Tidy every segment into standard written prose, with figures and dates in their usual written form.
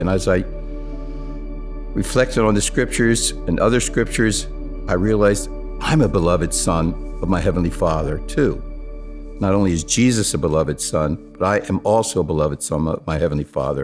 And as I reflected on the scriptures and other scriptures, I realized I'm a beloved son of my Heavenly Father too. Not only is Jesus a beloved son, but I am also a beloved son of my Heavenly Father.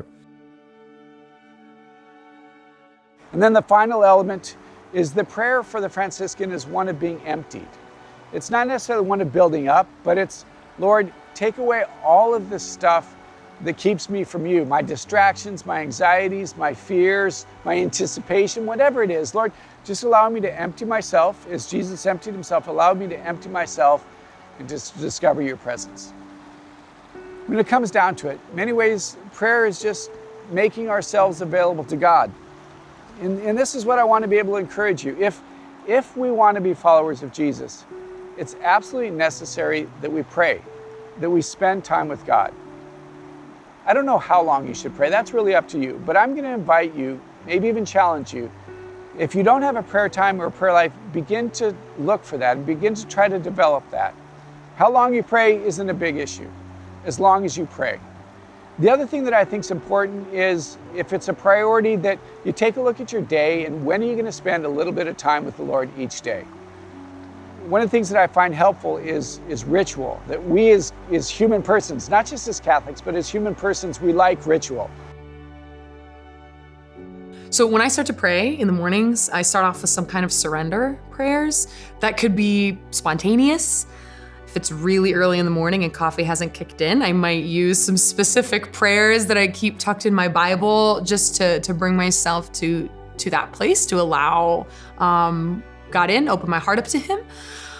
And then the final element is the prayer for the Franciscan is one of being emptied. It's not necessarily one of building up, but it's, Lord, take away all of this stuff that keeps me from you, my distractions, my anxieties, my fears, my anticipation, whatever it is. Lord, just allow me to empty myself as Jesus emptied himself. Allow me to empty myself and just discover your presence. When it comes down to it, in many ways, prayer is just making ourselves available to God. And this is what I want to be able to encourage you. If we want to be followers of Jesus, it's absolutely necessary that we pray, that we spend time with God. I don't know how long you should pray. That's really up to you. But I'm going to invite you, maybe even challenge you. If you don't have a prayer time or a prayer life, begin to look for that and begin to try to develop that. How long you pray isn't a big issue, as long as you pray. The other thing that I think is important is if it's a priority that you take a look at your day and when are you going to spend a little bit of time with the Lord each day. One of the things that I find helpful is ritual, that we as human persons, not just as Catholics, but as human persons, we like ritual. So when I start to pray in the mornings, I start off with some kind of surrender prayers. That could be spontaneous. If it's really early in the morning and coffee hasn't kicked in, I might use some specific prayers that I keep tucked in my Bible just to bring myself to that place, to allow God in, open my heart up to him.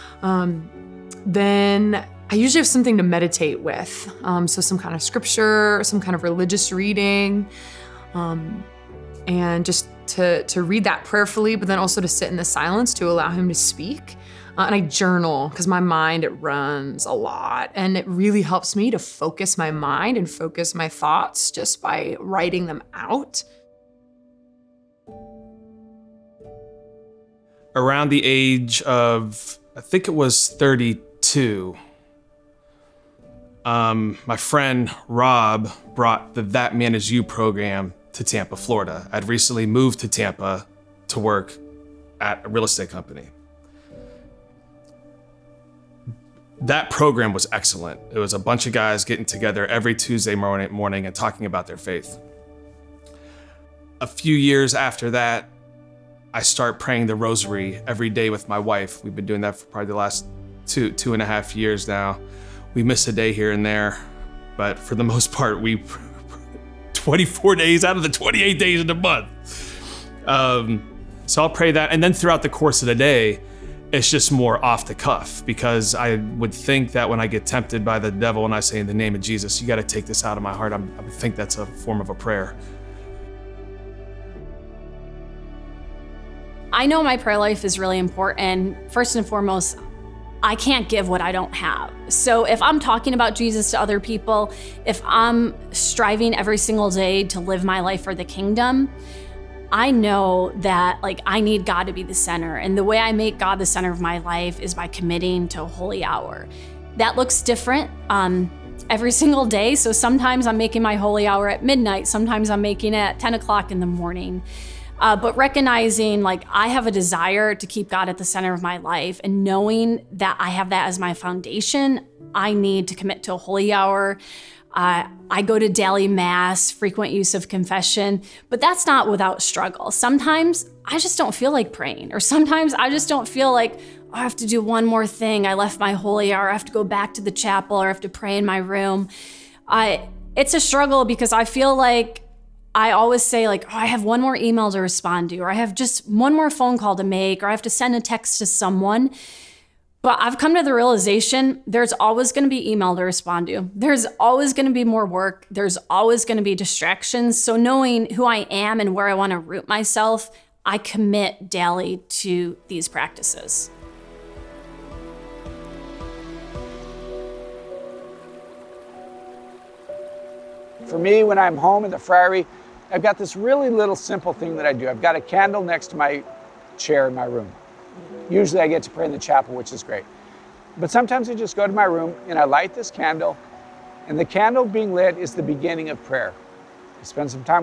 Then I usually have something to meditate with. So some kind of scripture, some kind of religious reading, and just to read that prayerfully, but then also to sit in the silence to allow him to speak. And I journal, because my mind, it runs a lot. And it really helps me to focus my mind and focus my thoughts just by writing them out. Around the age of, I think it was 32, my friend Rob brought the That Man Is You program to Tampa, Florida. I'd recently moved to Tampa to work at a real estate company. That program was excellent. It was a bunch of guys getting together every Tuesday morning and talking about their faith. A few years after that, I start praying the rosary every day with my wife. We've been doing that for probably the last two and a half years now. We miss a day here and there, but for the most part, we 24 days out of the 28 days in the month. So I'll pray that, and then throughout the course of the day, it's just more off the cuff, because I would think that when I get tempted by the devil and I say, in the name of Jesus, you got to take this out of my heart, I would think that's a form of a prayer. I know my prayer life is really important. First and foremost, I can't give what I don't have. So if I'm talking about Jesus to other people, if I'm striving every single day to live my life for the kingdom, I know that I need God to be the center. And the way I make God the center of my life is by committing to a holy hour. That looks different every single day. So sometimes I'm making my holy hour at midnight. Sometimes I'm making it at 10 o'clock in the morning. But recognizing I have a desire to keep God at the center of my life, and knowing that I have that as my foundation, I need to commit to a holy hour. I go to daily mass, frequent use of confession, but that's not without struggle. Sometimes I just don't feel like praying, or sometimes I just don't feel like, oh, I have to do one more thing. I left my holy hour, I have to go back to the chapel, or I have to pray in my room. It's a struggle because I feel like I always say oh, I have one more email to respond to, or I have just one more phone call to make, or I have to send a text to someone. But I've come to the realization there's always going to be email to respond to. There's always going to be more work. There's always going to be distractions. So knowing who I am and where I want to root myself, I commit daily to these practices. For me, when I'm home in the friary, I've got this really little simple thing that I do. I've got a candle next to my chair in my room. Usually I get to pray in the chapel, which is great. But sometimes I just go to my room and I light this candle, and the candle being lit is the beginning of prayer. I spend some time